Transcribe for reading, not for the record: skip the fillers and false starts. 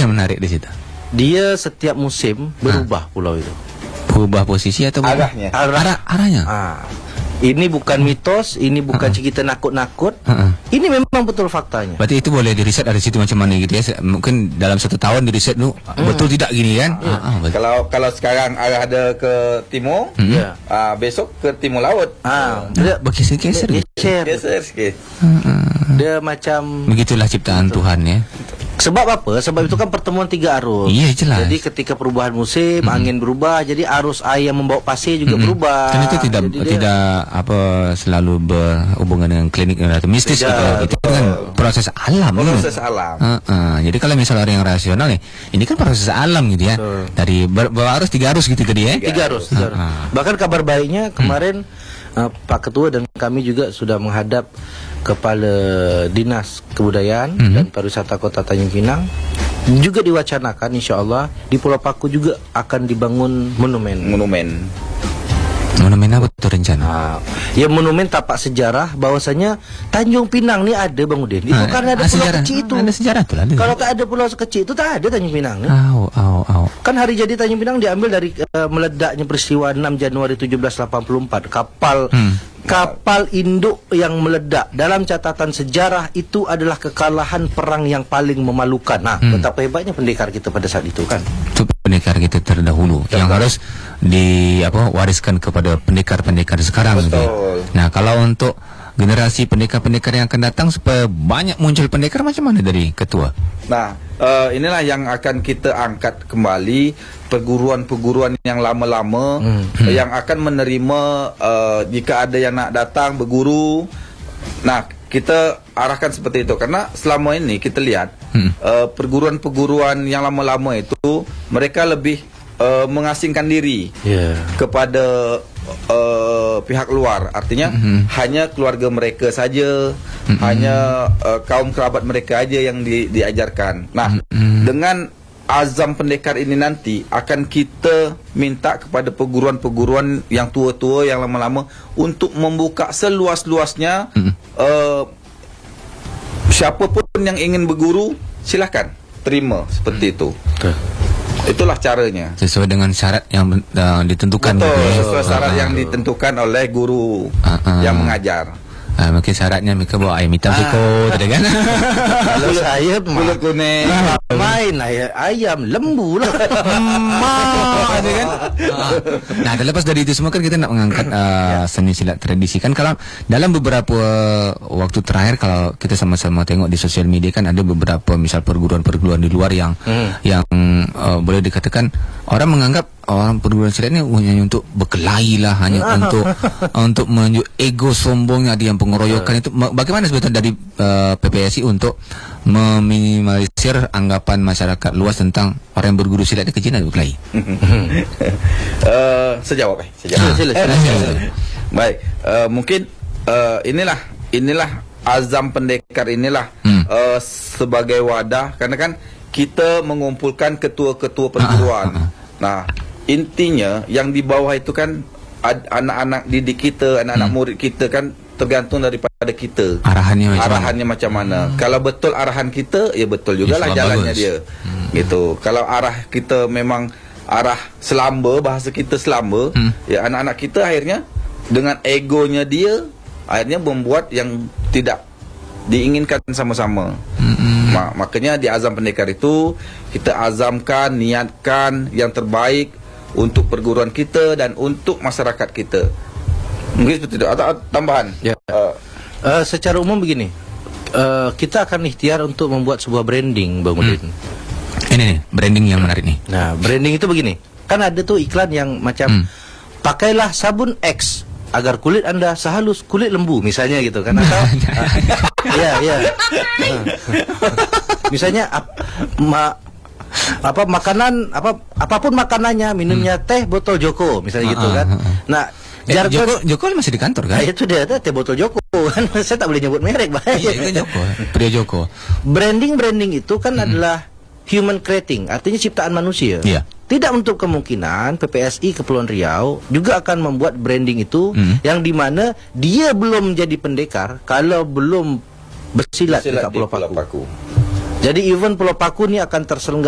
yang menarik di situ? Dia setiap musim berubah pulau itu. Berubah posisi atau arahnya? Arahnya. Ini bukan mitos, ini bukan cerita nakut-nakut. Ini memang betul faktanya. Berarti itu boleh diriset dari situ macam mana gitu ya. Mungkin dalam 1 tahun diriset dulu betul tidak gini kan? Kalau sekarang arah ada ke timur, besok ke timur laut. Dia bergeser-geser. Geser sikit. Dia macam begitulah ciptaan Tuhan ya. Sebab apa? Sebab itu kan pertemuan 3 arus. Iya, jelas. Jadi ketika perubahan musim, angin berubah, jadi arus air yang membawa pasir juga berubah. Kan itu tidak selalu berhubungan dengan klinik atau mistis gitu. Itu kan proses alam. Proses alam. Jadi kalau misalnya orang yang rasional nih, ini kan proses alam gitu ya. Dari arus 3 arus gitu tadi ya. 3 arus. Bahkan kabar baiknya kemarin Pak Ketua dan kami juga sudah menghadap Kepala Dinas Kebudayaan dan Pariwisata Kota Tanjung Pinang. Juga diwacanakan insya-Allah di Pulau Paku juga akan dibangun monumen. Monumen apa itu rencana? Ya monumen tapak sejarah bahwasanya Tanjung Pinang ni ada Bang Udin. Itu karena ada pulau kecil itu. Ada sejarah tu lah. Kalau tak ada pulau kecil itu tak ada Tanjung Pinang ni. Kan hari jadi Tanjung Pinang diambil dari meledaknya peristiwa 6 Januari 1784 kapal induk yang meledak. Dalam catatan sejarah itu adalah kekalahan perang yang paling memalukan. Betapa hebatnya pendekar kita pada saat itu kan. Itu pendekar kita terdahulu yang harus wariskan kepada pendekar-pendekar sekarang. Betul. Gitu. Nah, kalau untuk generasi pendekar-pendekar yang akan datang supaya banyak muncul pendekar, macam mana dari Ketua? Nah, inilah yang akan kita angkat kembali, perguruan-perguruan yang lama-lama yang akan menerima jika ada yang nak datang berguru. Nah, kita arahkan seperti itu karena selama ini kita lihat perguruan-perguruan yang lama-lama itu mereka lebih mengasingkan diri kepada pihak luar. Artinya hanya keluarga mereka saja, hanya kaum kerabat mereka aja yang diajarkan. Nah, dengan azam pendekar ini nanti akan kita minta kepada perguruan-perguruan yang tua-tua, yang lama-lama untuk membuka seluas-luasnya. Siapapun yang ingin berguru, silakan terima seperti itu. Itulah caranya. Sesuai dengan syarat yang ditentukan. Sesuai syarat yang ditentukan oleh guru yang mengajar. Mungkin syaratnya mereka bawa ayam hitam siko tadi kan. Kalau saya kulit kuning main ayam lembu lah. Ada kan. Nah, lepas dari itu semua kan kita nak mengangkat seni silat tradisi kan. Kalau dalam beberapa waktu terakhir kalau kita sama-sama tengok di sosial media kan ada beberapa misal perguruan-perguruan di luar yang boleh dikatakan orang menganggap orang perguruan silat ni hanya untuk berkelahi lah, hanya untuk menunjuk ego sombongnya, ada yang pengeroyokan itu. Bagaimana sebetulnya dari PPSI untuk meminimalisir anggapan masyarakat luas tentang orang yang berguru silat ni kejian dan berkelahi? Sejawab. Baik, mungkin inilah azam pendekar inilah sebagai wadah, karena kan kita mengumpulkan ketua-ketua perguruan. Nah, intinya yang di bawah itu kan anak-anak didik kita, anak-anak murid kita kan tergantung daripada kita. Arahannya macam mana. Kalau betul arahan kita, ya betul jugalah jalannya dia. Gitu. Kalau arah kita memang arah selamba, bahasa kita selamba, ya anak-anak kita akhirnya dengan egonya dia akhirnya membuat yang tidak diinginkan sama-sama. Makanya di azam pendekar itu kita azamkan, niatkan yang terbaik untuk perguruan kita dan untuk masyarakat kita. Mungkin seperti itu. Atau tambahan? Secara umum begini, kita akan ikhtiar untuk membuat sebuah branding, Bang Udin. Ini branding yang menarik nih. Nah, branding itu begini, kan ada tuh iklan yang macam pakailah sabun X agar kulit Anda sehalus kulit lembu, misalnya gitu kan. Atau misalnya makanan apapun makanannya, minumnya teh botol Joko misalnya gitu kan. Nah, Joko masih di kantor kan? Itu dia teh botol Joko kan. Saya tak boleh nyebut merek, bahaya. Itu Joko, Pria Joko. Branding itu kan adalah human creating, artinya ciptaan manusia. Tidak untuk kemungkinan PPSI Kepulauan Riau juga akan membuat branding itu yang dimana dia belum jadi pendekar kalau belum bersilat di Pulau Paku. Jadi event Pulau Paku ini akan terselenggara